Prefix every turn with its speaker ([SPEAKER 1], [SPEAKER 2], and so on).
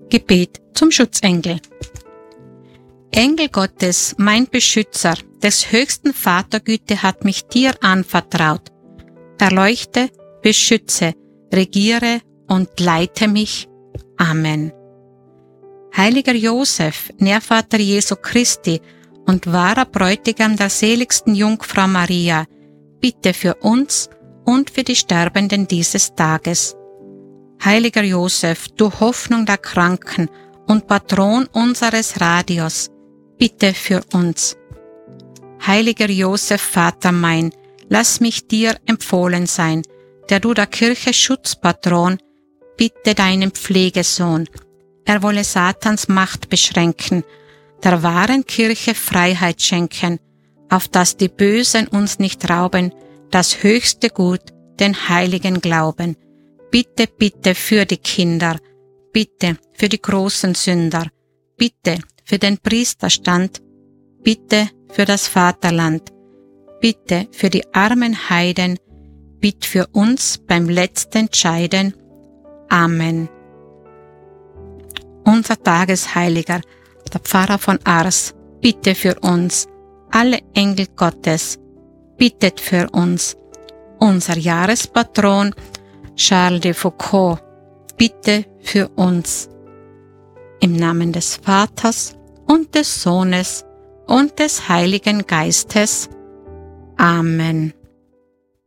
[SPEAKER 1] Gebet zum Schutzengel. Engel Gottes, mein Beschützer, des höchsten Vatergüte hat mich dir anvertraut. Erleuchte, beschütze, regiere und leite mich. Amen. Heiliger Josef, Nährvater Jesu Christi und wahrer Bräutigam der seligsten Jungfrau Maria, bitte für uns und für die Sterbenden dieses Tages. Heiliger Josef, du Hoffnung der Kranken und Patron unseres Radios, bitte für uns. Heiliger Josef, Vater mein, lass mich dir empfohlen sein, der du der Kirche Schutzpatron, bitte deinen Pflegesohn, er wolle Satans Macht beschränken, der wahren Kirche Freiheit schenken, auf dass die Bösen uns nicht rauben, das höchste Gut, den heiligen Glauben. Bitte, bitte für die Kinder, bitte für die großen Sünder, bitte für den Priesterstand, bitte für das Vaterland, bitte für die armen Heiden, bitte für uns beim letzten Scheiden. Amen. Unser Tagesheiliger, der Pfarrer von Ars, bitte für uns. Alle Engel Gottes, bittet für uns. Unser Jahrespatron, Charles de Foucauld, bitte für uns. Im Namen des Vaters und des Sohnes und des Heiligen Geistes. Amen.